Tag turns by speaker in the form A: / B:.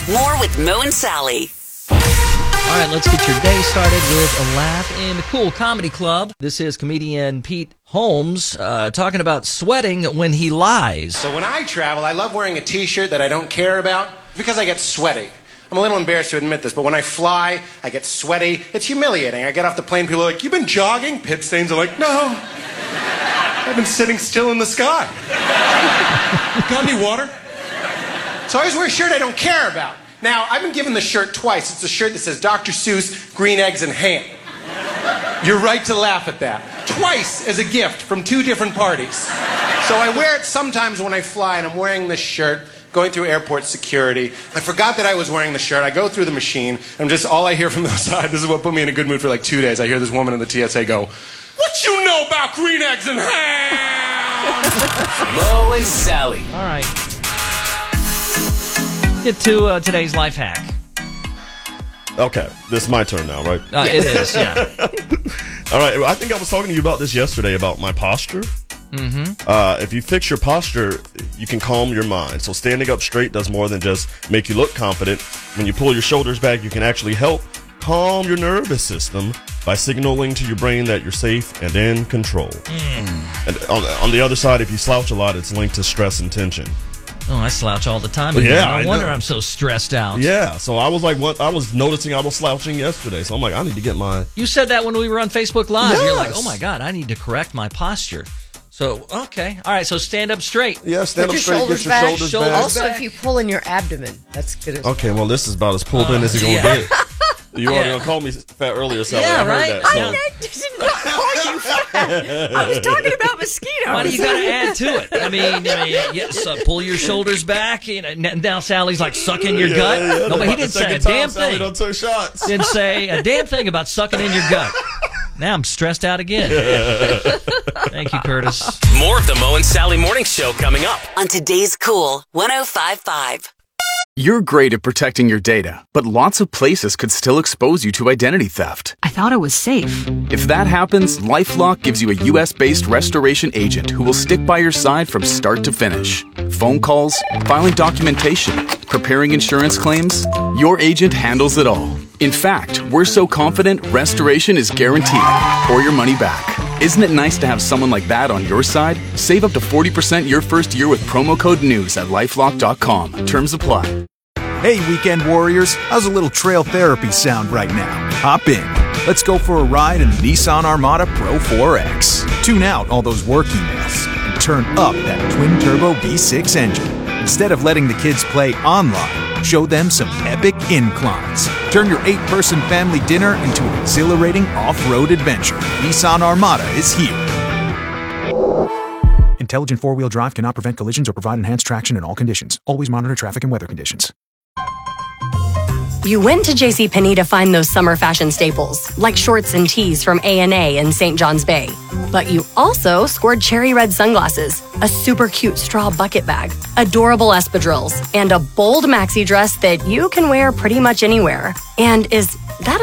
A: More with Mo and Sally.
B: All right, let's get your day started with a laugh in the Cool Comedy Club. This is comedian Pete Holmes talking about sweating when he lies.
C: So when I travel, I love wearing a t-shirt that I don't care about because I get sweaty. I'm a little embarrassed to admit this, but when I fly, I get sweaty. It's humiliating. I get off the plane, people are like, "You been jogging?" Pit stains are like, "No. I've been sitting still in the sky." Got any water? So I always wear a shirt I don't care about. Now, I've been given the shirt twice. It's a shirt that says Dr. Seuss, green eggs and ham. You're right to laugh at that. Twice as a gift from two different parties. So I wear it sometimes when I fly, and I'm wearing this shirt, going through airport security. I forgot that I was wearing the shirt. I go through the machine, and all I hear from the side, this is what put me in a good mood for like 2 days. I hear this woman in the TSA go, "What you know about green eggs and ham?"
D: Mo and Sally.
B: All right. Get to today's life hack.
E: Okay, this is my turn now, right?
B: It is, yeah.
E: All right, I think I was talking to you about this yesterday, about my posture. Mm-hmm. If you fix your posture, you can calm your mind. So standing up straight does more than just make you look confident. When you pull your shoulders back, you can actually help calm your nervous system by signaling to your brain that you're safe and in control. And on the other side, if you slouch a lot, it's linked to stress and tension.
B: Oh, I slouch all the time.
E: Yeah,
B: no
E: I
B: wonder
E: know.
B: I'm so stressed out.
E: Yeah, so I was like, I was noticing I was slouching yesterday. So I'm like, I need to get my...
B: You said that when we were on Facebook Live.
E: Yes.
B: You're like, oh my God, I need to correct my posture. So, okay. All right, so stand up straight.
E: Yeah, stand
F: Put
E: up
F: your
E: straight, get your
F: shoulders
E: shoulders back.
F: Also, if you pull in your abdomen, that's good as well.
E: Okay, well, this is about as pulled in as you're going to get. You already gonna call me fat earlier, Sally.
B: Yeah,
E: I heard
B: right?
E: that. So.
F: I did not call you fat. I was talking about mosquitoes.
B: Why do you got to add to it? I mean, yes, pull your shoulders back. You know, now Sally's like sucking your gut.
E: Yeah.
B: No, but he didn't say a damn
E: Sally
B: thing.
E: done took shots.
B: Didn't say a damn thing about sucking in your gut. Now I'm stressed out again. Thank you, Curtis.
D: More of the Mo and Sally Morning Show coming up.
A: On today's Cool 105.5.
G: You're great at protecting your data, but lots of places could still expose you to identity theft.
H: I thought it was safe.
G: If that happens, LifeLock gives you a U.S.-based restoration agent who will stick by your side from start to finish. Phone calls, filing documentation, preparing insurance claims, your agent handles it all. In fact, we're so confident restoration is guaranteed or your money back. Isn't it nice to have someone like that on your side? Save up to 40% your first year with promo code NEWS at LifeLock.com. Terms apply.
I: Hey, weekend warriors, how's a little trail therapy sound right now? Hop in. Let's go for a ride in the Nissan Armada Pro 4X. Tune out all those work emails and turn up that twin-turbo V6 engine. Instead of letting the kids play online, show them some epic inclines. Turn your 8-person family dinner into an exhilarating off-road adventure. Nissan Armada is here. Intelligent four-wheel drive cannot prevent collisions or provide enhanced traction in all conditions. Always monitor traffic and weather conditions.
J: You went to JCPenney to find those summer fashion staples, like shorts and tees from A&A in St. John's Bay. But you also scored cherry red sunglasses, a super cute straw bucket bag, adorable espadrilles, and a bold maxi dress that you can wear pretty much anywhere, and is